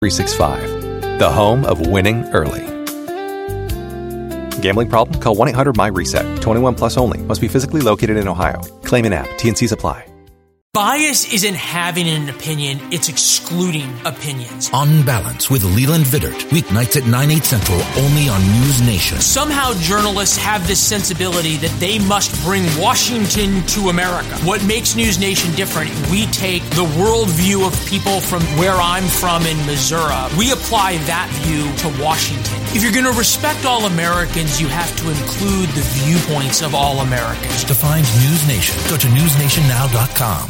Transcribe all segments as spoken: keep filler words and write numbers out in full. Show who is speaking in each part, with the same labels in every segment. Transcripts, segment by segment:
Speaker 1: three sixty-five, the home of winning early. Gambling problem? Call one eight hundred my reset. twenty-one plus only. Must be physically located in Ohio. Claim in app. T N Cs apply.
Speaker 2: Bias isn't having an opinion, it's excluding opinions.
Speaker 3: On Balance with Leland Vittert, weeknights at nine, eight central, only on News Nation.
Speaker 2: Somehow journalists have this sensibility that they must bring Washington to America. What makes News Nation different, we take the worldview of people from where I'm from in Missouri. We apply that view to Washington. If you're going to respect all Americans, you have to include the viewpoints of all Americans.
Speaker 3: To find News Nation, go to news nation now dot com.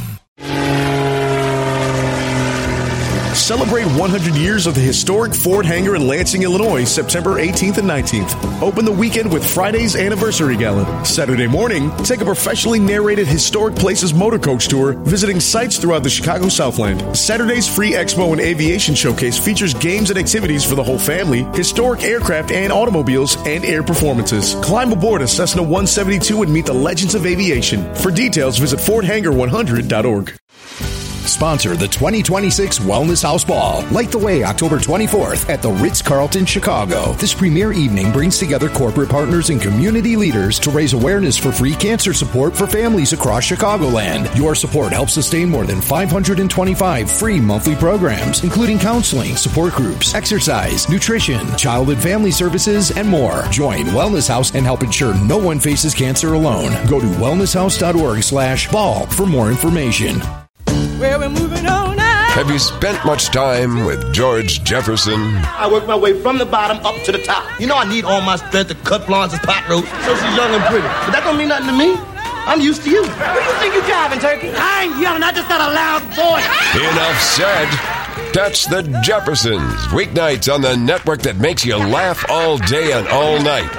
Speaker 4: Celebrate one hundred years of the historic Ford Hangar in Lansing, Illinois, September eighteenth and nineteenth. Open the weekend with Friday's Anniversary Gala. Saturday morning, take a professionally narrated Historic Places motor coach tour, visiting sites throughout the Chicago Southland. Saturday's free expo and aviation showcase features games and activities for the whole family, historic aircraft and automobiles, and air performances. Climb aboard a Cessna one seventy-two and meet the legends of aviation. For details, visit ford hangar one hundred dot org.
Speaker 5: Sponsor the twenty twenty-six Wellness House Ball. Light the way October twenty-fourth at the Ritz-Carlton, Chicago. This premier evening brings together corporate partners and community leaders to raise awareness for free cancer support for families across Chicagoland. Your support helps sustain more than five hundred twenty-five free monthly programs, including counseling, support groups, exercise, nutrition, child and family services, and more. Join Wellness House and help ensure no one faces cancer alone. Go to wellness house dot org slash ball for more information.
Speaker 6: Well, we're moving on now.
Speaker 7: Have you spent much time with George Jefferson?
Speaker 8: I work my way from the bottom up to the top. You know I need all my strength to cut Florence's pot roast so she's young and pretty. But that don't mean nothing to me. I'm used to you. What do you think you're driving, Turkey? I ain't yelling. I just got a loud voice.
Speaker 7: Enough said. Catch the Jeffersons weeknights on the network that makes you laugh all day and all night.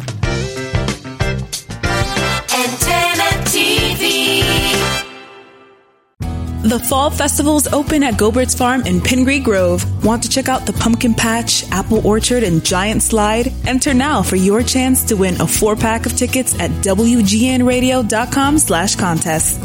Speaker 9: Antenna T V.
Speaker 10: The Fall Festival's open at Gobert's Farm in Pingree Grove. Want to check out the Pumpkin Patch, Apple Orchard, and Giant Slide? Enter now for your chance to win a four-pack of tickets at W G N radio dot com slash contest.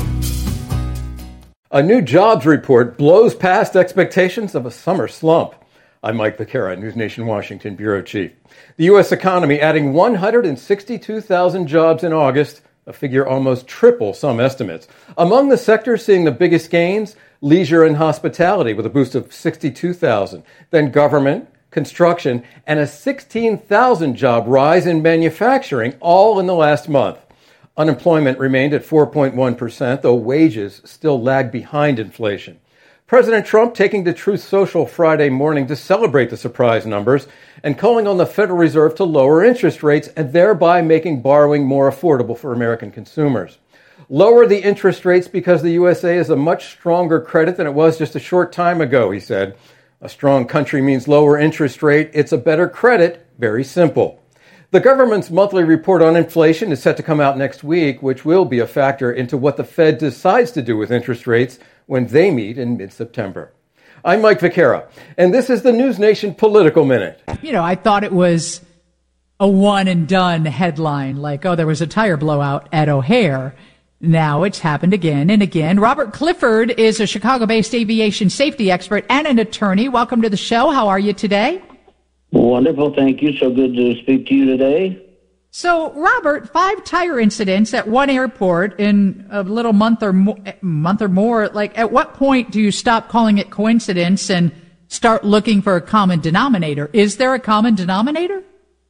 Speaker 11: A new jobs report blows past expectations of a summer slump. I'm Mike Vaquera, News Nation Washington Bureau Chief. The U S economy adding one hundred sixty-two thousand jobs in August, a figure almost triple some estimates. Among the sectors seeing the biggest gains, leisure and hospitality with a boost of sixty-two thousand. Then government, construction, and a sixteen thousand job rise in manufacturing, all in the last month. Unemployment remained at four point one percent, though wages still lag behind inflation. President Trump taking to Truth Social Friday morning to celebrate the surprise numbers and calling on the Federal Reserve to lower interest rates and thereby making borrowing more affordable for American consumers. Lower the interest rates because the U S A is a much stronger credit than it was just a short time ago, he said. A strong country means lower interest rate. It's a better credit. Very simple. The government's monthly report on inflation is set to come out next week, which will be a factor into what the Fed decides to do with interest rates when they meet in mid-September. I'm Mike Vaquera, and this is the News Nation Political Minute.
Speaker 12: You know, I thought it was a one-and-done headline, like, oh, there was a tire blowout at O'Hare. Now it's happened again and again. Robert Clifford is a Chicago-based aviation safety expert and an attorney. Welcome to the show. How are you today?
Speaker 13: Wonderful, thank you. So good to speak to you today.
Speaker 12: So, Robert, five tire incidents at one airport in a little month or mo- month or more. Like, at what point do you stop calling it coincidence and start looking for a common denominator? Is there a common denominator?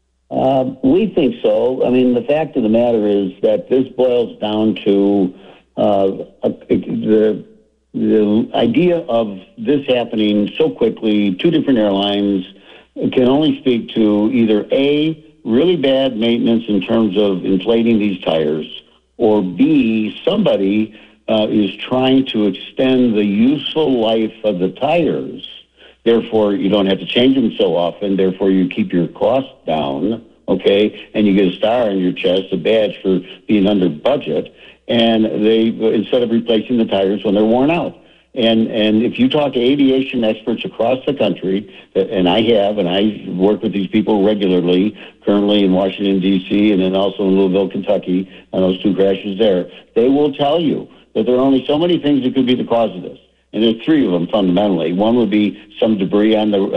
Speaker 13: Uh, we think so. I mean, the fact of the matter is that this boils down to uh, a, the the idea of this happening so quickly. Two different airlines can only speak to either A, really bad maintenance in terms of inflating these tires, or B, somebody uh, is trying to extend the useful life of the tires. Therefore, you don't have to change them so often. Therefore, you keep your costs down, okay? And you get a star on your chest, a badge for being under budget. And they, instead of replacing the tires when they're worn out. And and if you talk to aviation experts across the country, and I have, and I work with these people regularly, currently in Washington, D C, and then also in Louisville, Kentucky, on those two crashes there, they will tell you that there are only so many things that could be the cause of this. And there's three of them fundamentally. One would be some debris on the